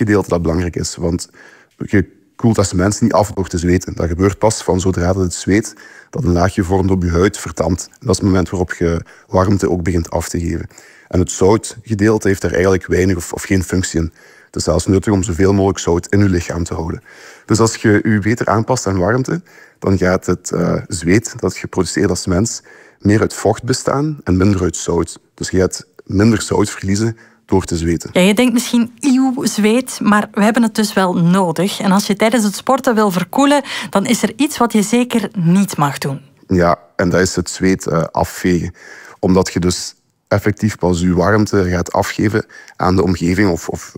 vochtgedeelte dat belangrijk is. Want je koelt als mens niet af door te zweten. Dat gebeurt pas van zodra dat het zweet dat een laagje vormt op je huid verdampt. Dat is het moment waarop je warmte ook begint af te geven. En het zoutgedeelte heeft daar eigenlijk weinig of geen functie in. Het is zelfs nuttig om zoveel mogelijk zout in je lichaam te houden. Dus als je je beter aanpast aan warmte, dan gaat het zweet dat je produceert als mens meer uit vocht bestaan en minder uit zout. Dus je gaat minder zout verliezen door te zweten. Ja, je denkt misschien, eeuw, zweet, maar we hebben het dus wel nodig. En als je tijdens het sporten wil verkoelen, dan is er iets wat je zeker niet mag doen. Ja, en dat is het zweet afvegen. Omdat je dus effectief pas je warmte gaat afgeven aan de omgeving of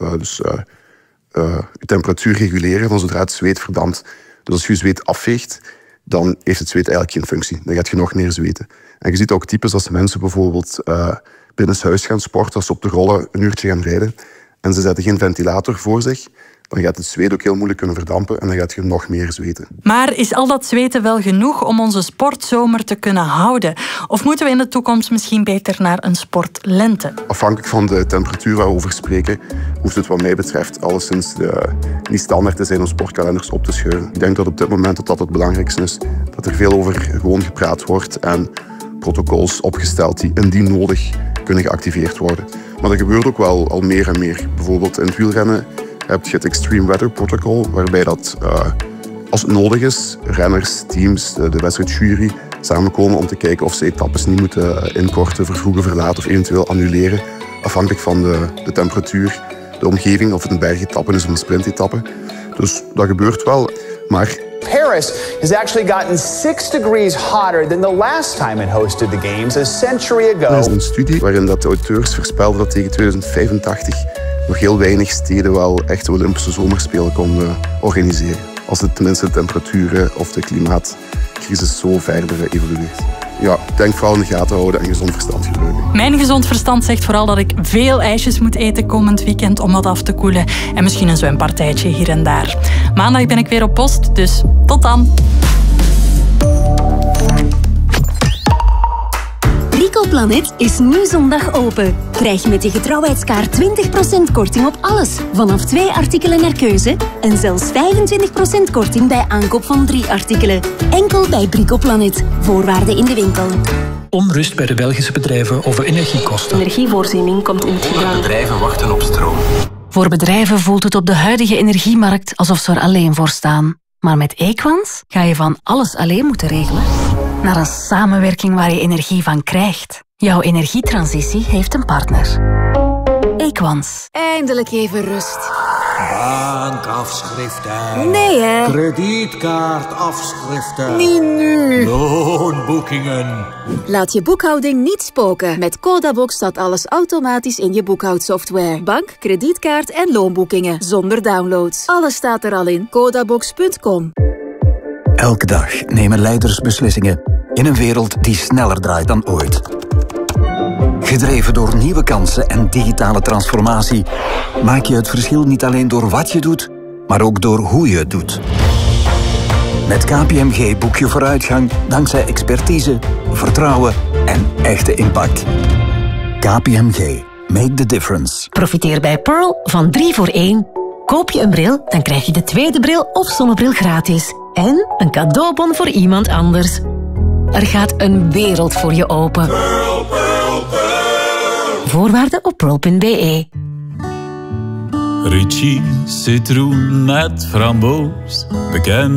je temperatuur reguleren van zodra het zweet verdampt. Dus als je je zweet afveegt, dan heeft het zweet eigenlijk geen functie. Dan gaat je nog meer zweten. En je ziet ook types als mensen bijvoorbeeld binnenshuis gaan sporten, als ze op de rollen een uurtje gaan rijden en ze zetten geen ventilator voor zich, dan gaat het zweet ook heel moeilijk kunnen verdampen en dan gaat je nog meer zweten. Maar is al dat zweten wel genoeg om onze sportzomer te kunnen houden? Of moeten we in de toekomst misschien beter naar een sportlente? Afhankelijk van de temperatuur waar we over spreken, hoeft het wat mij betreft alleszins niet standaard te zijn om sportkalenders op te scheuren. Ik denk dat op dit moment dat het belangrijkste is, dat er veel over gewoon gepraat wordt en protocols opgesteld die indien nodig kunnen geactiveerd worden. Maar dat gebeurt ook wel al meer en meer. Bijvoorbeeld in het wielrennen heb je het Extreme Weather Protocol, waarbij dat, als het nodig is, renners, teams, de wedstrijdjury samenkomen om te kijken of ze etappes niet moeten inkorten, vervroegen, verlaten of eventueel annuleren, afhankelijk van de temperatuur, de omgeving, of het een bergetappe is of een sprintetappe. Dus dat gebeurt wel, maar Paris has actually gotten 6 degrees hotter than the last time it hosted the Games a century ago. Er is een studie waarin dat de auteurs voorspelden dat tegen 2085 nog heel weinig steden wel echt de Olympische Zomerspelen konden organiseren. Als het tenminste de temperaturen of de klimaatcrisis zo verder evolueert. Ja, denk vooral in de gaten houden en gezond verstand gebruiken. Mijn gezond verstand zegt vooral dat ik veel ijsjes moet eten komend weekend om wat af te koelen. En misschien een zwempartijtje hier en daar. Maandag ben ik weer op post, dus tot dan. Bricoplanet is nu zondag open. Krijg met je getrouwheidskaart 20% korting op alles. Vanaf 2 artikelen naar keuze. En zelfs 25% korting bij aankoop van 3 artikelen. Enkel bij Bricoplanet. Voorwaarden in de winkel. Onrust bij de Belgische bedrijven over energiekosten. Energievoorziening komt in het gedrang. Bedrijven wachten op stroom. Voor bedrijven voelt het op de huidige energiemarkt alsof ze er alleen voor staan. Maar met Equans ga je van alles alleen moeten regelen naar een samenwerking waar je energie van krijgt. Jouw energietransitie heeft een partner. Equans. Eindelijk even rust. Bankafschriften. Nee, hè? Kredietkaartafschriften. Niet nu. Loonboekingen. Laat je boekhouding niet spoken. Met Codabox staat alles automatisch in je boekhoudsoftware. Bank, kredietkaart en loonboekingen. Zonder downloads. Alles staat er al in. Codabox.com. Elke dag nemen leiders beslissingen in een wereld die sneller draait dan ooit. Gedreven door nieuwe kansen en digitale transformatie maak je het verschil niet alleen door wat je doet, maar ook door hoe je het doet. Met KPMG boek je vooruitgang dankzij expertise, vertrouwen en echte impact. KPMG. Make the difference. Profiteer bij Pearl van 3 voor 1. Koop je een bril, dan krijg je de tweede bril of zonnebril gratis. En een cadeaubon voor iemand anders. Er gaat een wereld voor je open. Pearl, Pearl, Pearl. Voorwaarden op pearl.be. Ritchie, citroen met framboos, bekend.